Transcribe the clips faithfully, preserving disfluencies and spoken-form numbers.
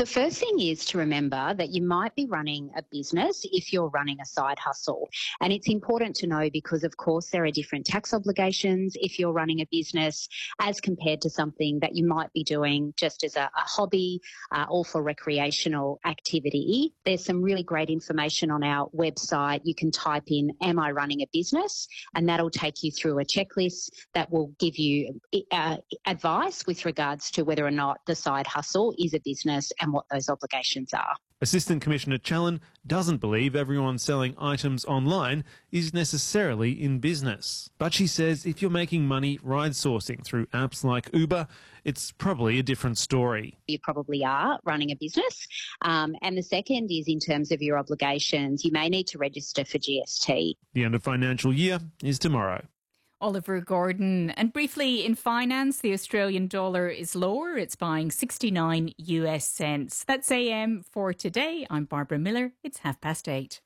the first thing is to remember that you might be running a business if you're running a side hustle. And it's important to know because, of course, there are different tax obligations if you're running a business as compared to something that you might be doing just as a, a hobby uh, or for recreational activity. There's some really great information on our website. You can type in, am I running a business? And that'll take you through a checklist that will give you uh, advice with regards to whether or not the side hustle is a business and what those obligations are. Assistant Commissioner Challen doesn't believe everyone selling items online is necessarily in business. But she says if you're making money ride sourcing through apps like Uber, it's probably a different story. You probably are running a business. Um, and the second is in terms of your obligations, you may need to register for G S T. The end of financial year is tomorrow. Oliver Gordon. And briefly, in finance, the Australian dollar is lower. It's buying sixty-nine U S cents. That's A M for today. I'm Barbara Miller. It's half past eight.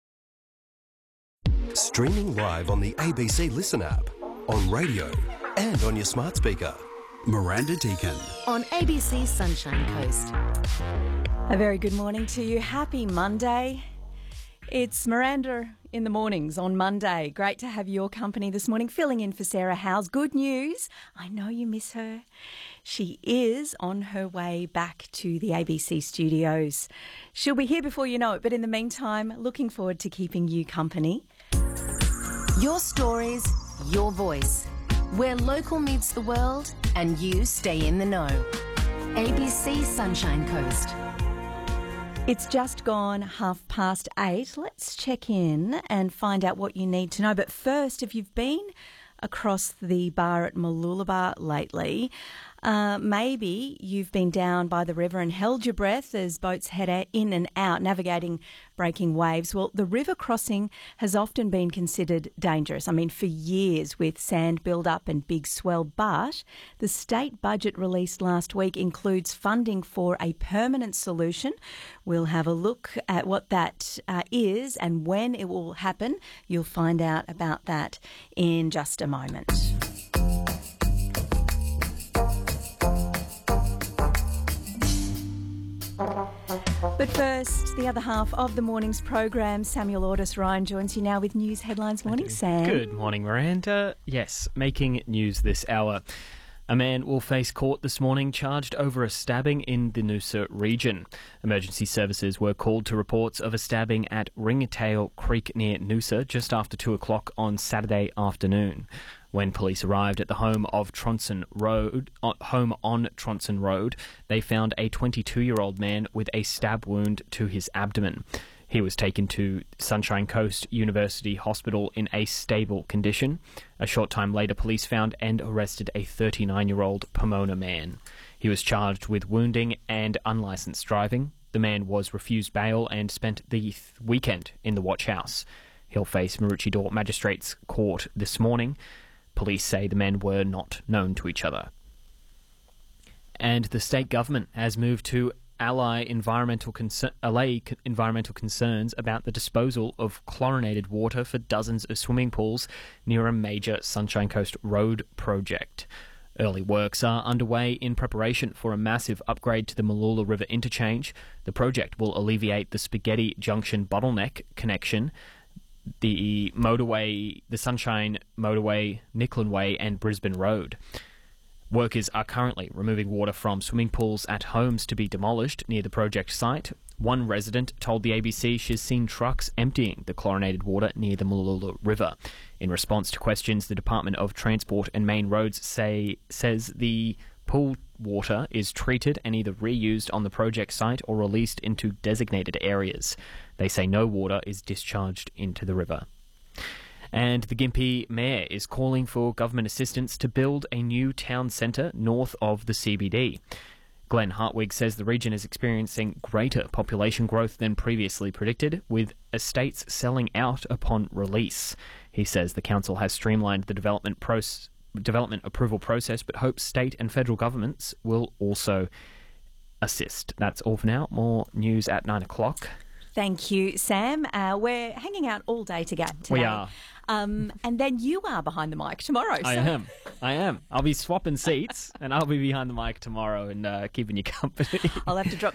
Streaming live on the A B C Listen app, on radio and on your smart speaker. Miranda Deacon. On A B C Sunshine Coast. A very good morning to you. Happy Monday. It's Miranda in the mornings on Monday. Great to have your company this morning, filling in for Sarah Howes. Good news. I know you miss her. She is on her way back to the A B C studios. She'll be here before you know it, but in the meantime, looking forward to keeping you company. Your stories, your voice. Where local meets the world and you stay in the know. A B C Sunshine Coast. It's just gone half past eight. Let's check in and find out what you need to know. But first, if you've been across the bar at Mooloolaba lately, uh, maybe you've been down by the river and held your breath as boats head in and out, navigating breaking waves. Well, the river crossing has often been considered dangerous. I mean, for years with sand build-up and big swell. But the state budget released last week includes funding for a permanent solution. We'll have a look at what that uh, is and when it will happen. You'll find out about that in just a moment. But first, the other half of the morning's program, Samuel Ordis Ryan joins you now with news headlines. Morning, Sam. Good morning, Miranda. Yes, making news this hour. A man will face court this morning charged over a stabbing in the Noosa region. Emergency services were called to reports of a stabbing at Ringtail Creek near Noosa just after two o'clock on Saturday afternoon. When police arrived at the home of Tronson Road, uh, home on Tronson Road, they found a twenty-two-year-old man with a stab wound to his abdomen. He was taken to Sunshine Coast University Hospital in a stable condition. A short time later, police found and arrested a thirty-nine-year-old Pomona man. He was charged with wounding and unlicensed driving. The man was refused bail and spent the th- weekend in the watch house. He'll face Maroochydore Magistrates Court this morning. Police say the men were not known to each other. And the state government has moved to allay environmental, concer- allay environmental concerns about the disposal of chlorinated water for dozens of swimming pools near a major Sunshine Coast Road project. Early works are underway in preparation for a massive upgrade to the Mooloola River interchange. The project will alleviate the Spaghetti Junction bottleneck connection, the motorway, the Sunshine Motorway, Nicklin Way and Brisbane Road. Workers are currently removing water from swimming pools at homes to be demolished near the project site. One resident told the A B C she's seen trucks emptying the chlorinated water near the Mooloola River. In response to questions, the Department of Transport and Main Roads say says the pool water is treated and either reused on the project site or released into designated areas. They say no water is discharged into the river. And the Gympie Mayor is calling for government assistance to build a new town centre north of the C B D. Glenn Hartwig says the region is experiencing greater population growth than previously predicted, with estates selling out upon release. He says the council has streamlined the development process development approval process, but hopes state and federal governments will also assist. That's all for now. More news at nine o'clock. Thank you, Sam. Uh, we're hanging out all day together today. We are. Um, and then you are behind the mic tomorrow. I so. am. I am. I'll be swapping seats and I'll be behind the mic tomorrow and uh, keeping you company. I'll have to drop